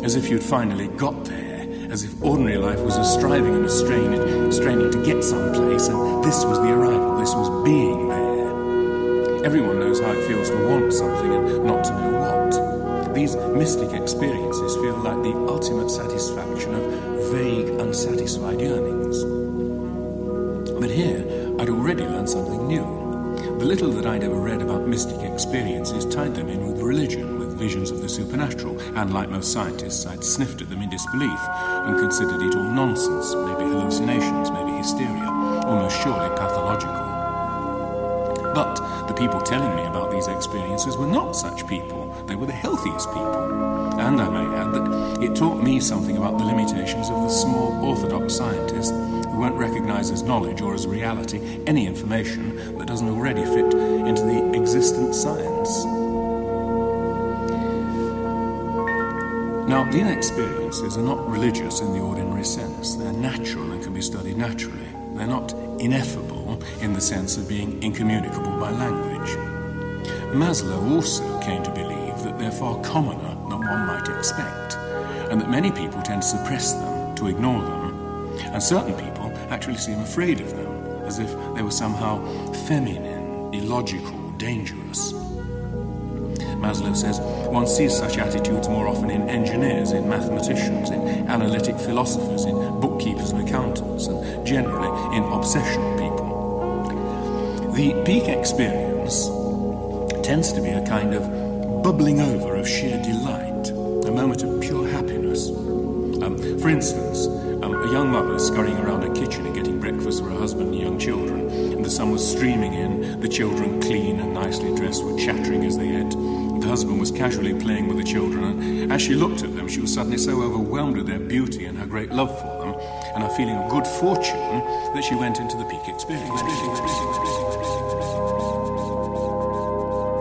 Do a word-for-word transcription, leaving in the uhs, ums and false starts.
as if you'd finally got there, as if ordinary life was a striving and a straining, straining to get someplace, and this was the arrival, this was being there. Everyone knows how it feels to want something and not to know what. These mystic experiences feel like the ultimate satisfaction of vague, unsatisfied yearnings. But here, I'd already learned something new. The little that I'd ever read about mystic experiences tied them in with religion, with visions of the supernatural, and like most scientists, I'd sniffed at them in disbelief and considered it all nonsense, maybe hallucinations, maybe hysteria, almost surely pathological. But the people telling me about these experiences were not such people. They were the healthiest people. And I may add that it taught me something about the limitations of the small orthodox scientist who won't recognize as knowledge or as reality any information that doesn't already fit into the existent science. Now, these experiences are not religious in the ordinary sense. They're natural and can be studied naturally. They're not ineffable in the sense of being incommunicable by language. Maslow also came to believe that they're far commoner than one might expect, and that many people tend to suppress them, to ignore them, and certain people actually seem afraid of them, as if they were somehow feminine, illogical, dangerous. Maslow says one sees such attitudes more often in engineers, in mathematicians, in analytic philosophers, in bookkeepers and accountants, and generally in obsessional people. The peak experience tends to be a kind of bubbling over of sheer delight, a moment of pure happiness. Um, for instance, um, a young mother scurrying around her kitchen and getting breakfast for her husband and young children, and the sun was streaming in, the children, clean and nicely dressed, were chattering as they ate. The husband was casually playing with the children, and as she looked at them, she was suddenly so overwhelmed with their beauty and her great love for them, and her feeling of good fortune, that she went into the peak experience.